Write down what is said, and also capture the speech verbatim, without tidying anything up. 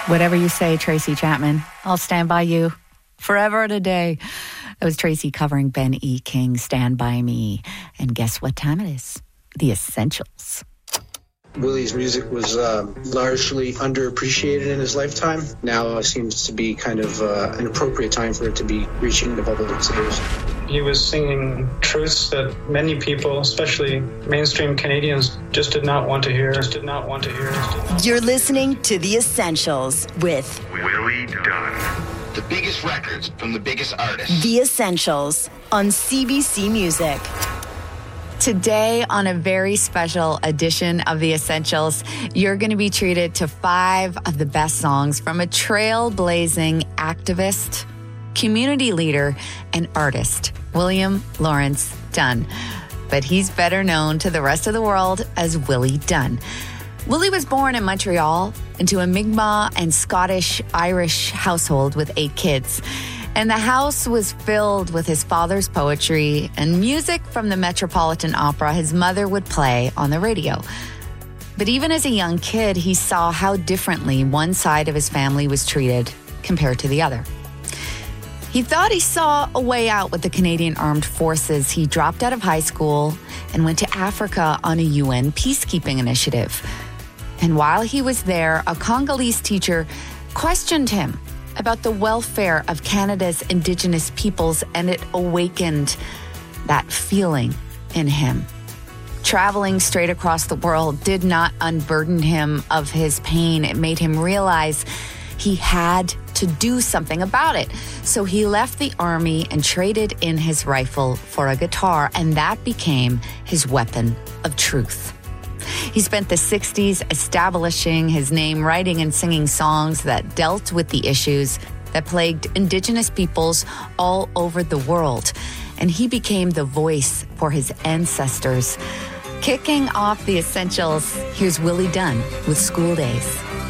Whatever you say, Tracy Chapman, I'll stand by you forever and a day. That was Tracy covering Ben E. King, Stand By Me. And guess what time it is? The Essentials. Willie's music was uh, largely underappreciated in his lifetime. Now uh, seems to be kind of uh, an appropriate time for it to be reaching the public ears. He was singing truths that many people, especially mainstream Canadians, just did not want to hear. Just did not want to hear. You're listening to The Essentials with Willie Dunn. The biggest records from the biggest artists. The Essentials on C B C Music. Today, on a very special edition of The Essentials, you're going to be treated to five of the best songs from a trailblazing activist, community leader, and artist, William Lawrence Dunn. But he's better known to the rest of the world as Willie Dunn. Willie was born in Montreal into a Mi'kmaq and Scottish-Irish household with eight kids. And the house was filled with his father's poetry and music from the Metropolitan Opera his mother would play on the radio. But even as a young kid, he saw how differently one side of his family was treated compared to the other. He thought he saw a way out with the Canadian Armed Forces. He dropped out of high school and went to Africa on a U N peacekeeping initiative. And while he was there, a Congolese teacher questioned him about the welfare of Canada's Indigenous peoples, and it awakened that feeling in him. Traveling straight across the world did not unburden him of his pain. It made him realize he had to do something about it. So he left the army and traded in his rifle for a guitar, and that became his weapon of truth. He spent the sixties establishing his name, writing and singing songs that dealt with the issues that plagued Indigenous peoples all over the world. And he became the voice for his ancestors. Kicking off The Essentials, here's Willie Dunn with School Days.